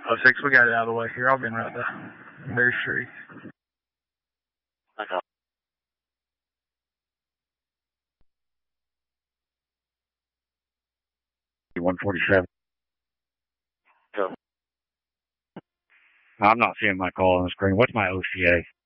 Oh, 6, we got it out of the way here. I'll be right there. Very Street. Okay. 147. Go. I'm not seeing my call on the screen. What's my OCA?